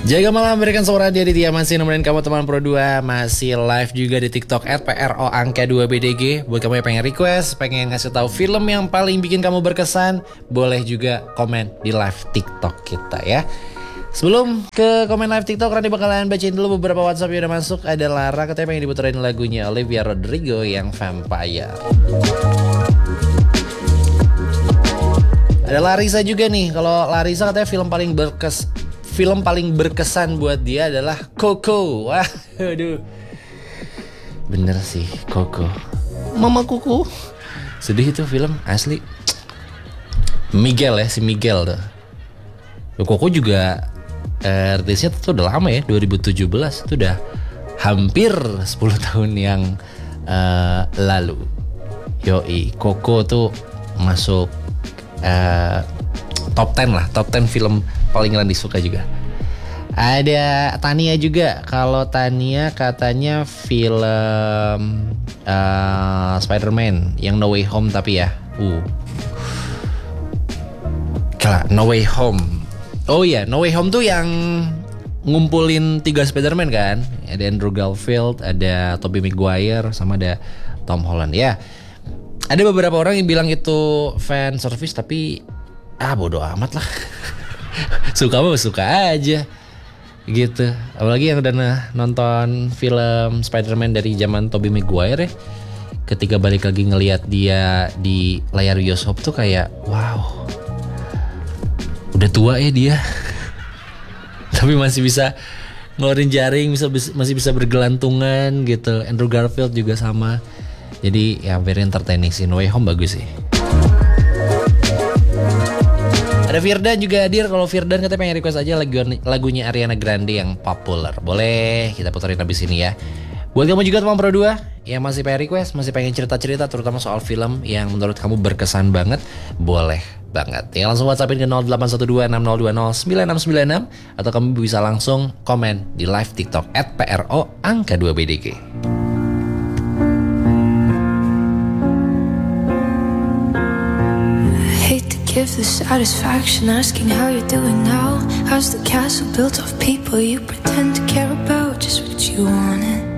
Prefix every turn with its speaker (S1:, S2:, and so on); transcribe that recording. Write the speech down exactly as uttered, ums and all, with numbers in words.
S1: Jaga malam berikan suara dia Aditya masih nemenin kamu teman Pro dua. Masih live juga di TikTok at P R O angka dua B D G. Buat kamu yang pengen request, pengen ngasih tahu film yang paling bikin kamu berkesan, boleh juga komen di live TikTok kita ya. Sebelum ke komen live TikTok, Rani bakalan bacain dulu beberapa WhatsApp yang udah masuk. Ada Lara katanya pengen diputerin lagunya Olivia Rodrigo yang Vampire. Ada Larissa juga nih. Kalau Larissa katanya film paling berkes film paling berkesan buat dia adalah Coco. Wah, aduh. Bener sih, Coco. Mama Kuku. Sedih itu film asli. Miguel ya, si Miguel tuh. Coco juga eh, rilisnya tuh udah lama ya, dua ribu tujuh belas. Itu udah hampir sepuluh tahun yang eh, lalu. Yoi, Coco tuh masuk Uh, top sepuluh lah, top sepuluh film paling Rani suka juga. Ada Tania juga. Kalau Tania katanya film uh, Spider-Man yang No Way Home tapi ya. Uh. Kala, No Way Home. Oh iya, No Way Home tuh yang ngumpulin tiga Spider-Man kan? Ada Andrew Garfield, ada Tobey Maguire, sama ada Tom Holland ya. Ada beberapa orang yang bilang itu fan service tapi ah bodo amat lah. Suka mah suka aja gitu. Apalagi yang udah nonton film Spider-Man dari zaman Tobey Maguire ya, ketika balik lagi ngelihat dia di layar bioskop tuh kayak wow, udah tua ya dia. Tapi masih bisa ngeluarin jaring, bisa masih bisa bergelantungan gitu. Andrew Garfield juga sama. Jadi ya very entertaining sih. No Way Home bagus sih. Ada Firdan juga hadir. Kalau Firdan katanya pengen request aja lagu, lagunya Ariana Grande yang populer. Boleh kita puterin habis ini ya. Buat kamu juga teman Pro dua yang masih pengen request, masih pengen cerita-cerita terutama soal film yang menurut kamu berkesan banget, boleh banget. Ya langsung WhatsAppin ke nol delapan satu dua enam nol dua nol sembilan enam sembilan enam atau kamu bisa langsung komen di live TikTok at P R O angka dua B D G.
S2: Give the satisfaction asking how you're doing now. How's the castle built of people you pretend to care about? Just what you wanted.